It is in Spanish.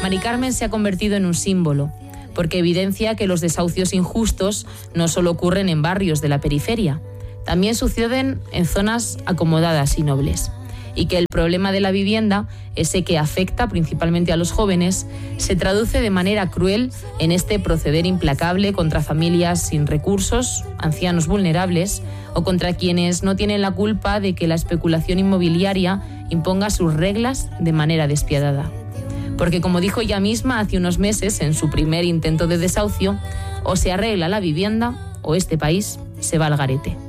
Mari Carmen se ha convertido en un símbolo, porque evidencia que los desahucios injustos no solo ocurren en barrios de la periferia, también suceden en zonas acomodadas y nobles, y que el problema de la vivienda, ese que afecta principalmente a los jóvenes, se traduce de manera cruel en este proceder implacable contra familias sin recursos, ancianos vulnerables o contra quienes no tienen la culpa de que la especulación inmobiliaria imponga sus reglas de manera despiadada. Porque, como dijo ella misma hace unos meses en su primer intento de desahucio, o se arregla la vivienda o este país se va al garete.